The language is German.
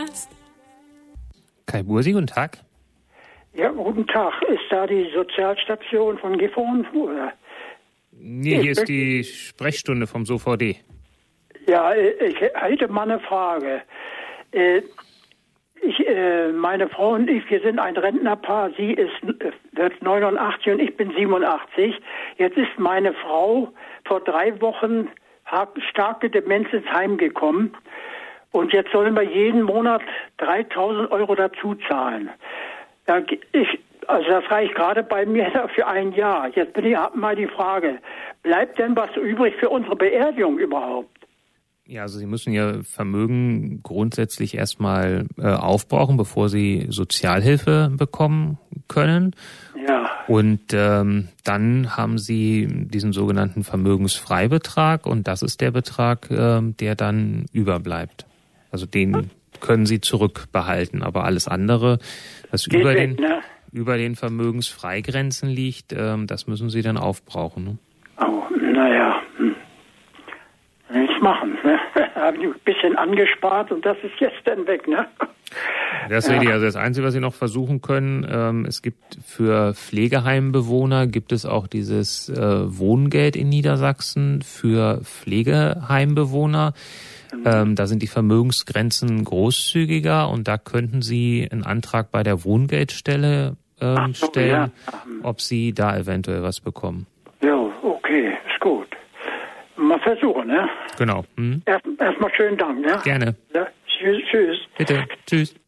Podcast. Kai Bursi, guten Tag. Ja, guten Tag. Ist da die Sozialstation von Gifhorn? Nee, hier ist die Sprechstunde vom SOVD. Ja, ich hätte mal eine Frage. Meine Frau und ich, wir sind ein Rentnerpaar. Sie wird 89 und ich bin 87. Jetzt ist meine Frau vor 3 Wochen starke Demenz ins Heim gekommen. Und jetzt sollen wir jeden Monat 3.000 Euro dazu zahlen. Also das reicht gerade bei mir für ein Jahr. Jetzt mal die Frage, bleibt denn was übrig für unsere Beerdigung überhaupt? Ja, also Sie müssen Ihr Vermögen grundsätzlich erstmal aufbrauchen, bevor Sie Sozialhilfe bekommen können. Ja. Und dann haben Sie diesen sogenannten Vermögensfreibetrag und das ist der Betrag, der dann überbleibt. Also den können Sie zurückbehalten, aber alles andere, was über den Vermögensfreigrenzen liegt, das müssen Sie dann aufbrauchen. Ne? Oh, naja. Nichts machen. Ne? Habe ich ein bisschen angespart und das ist jetzt dann weg, ne? Das wäre also das Einzige, was Sie noch versuchen können. Es gibt für Pflegeheimbewohner gibt es auch dieses Wohngeld in Niedersachsen für Pflegeheimbewohner. Da sind die Vermögensgrenzen großzügiger und da könnten Sie einen Antrag bei der Wohngeldstelle stellen, ob Sie da eventuell was bekommen. Ja, okay, ist gut. Mal versuchen, ne? Genau. Erstmal schönen Dank, ne? Gerne. Ja, tschüss. Bitte, tschüss.